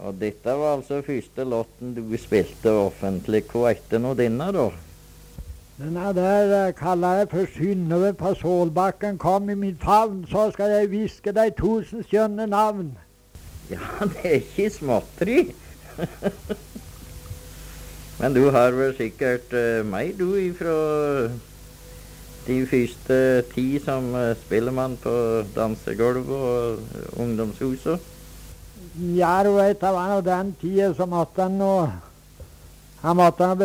Og dette var altså første låten du spilte offentlig. Hva etter nå denne, da? Denne der kaller jeg for Synnøve på Sålbakken. Kom i min favn, så skal jeg hviske deg 1000 skjønne navn. Ja, det er ikke småtteri. Men du har vel sikkert meg, du, ifra de første 10 som spillemann på dansegulv og ungdomshuset. Ja, du vet, det var nå den tiden som måtte han måtte